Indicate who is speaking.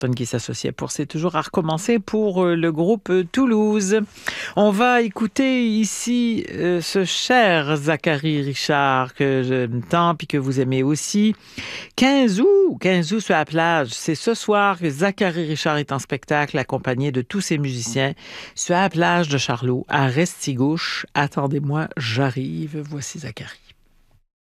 Speaker 1: qui s'associait pour C'est toujours à recommencer pour le groupe Toulouse. On va écouter ici ce cher Zachary Richard que j'aime tant puis que vous aimez aussi. 15 août sur la plage. C'est ce soir que Zachary Richard est en spectacle accompagné de tous ses musiciens sur la plage de Charlot à Restigouche. Attendez-moi, j'arrive. Voici Zachary.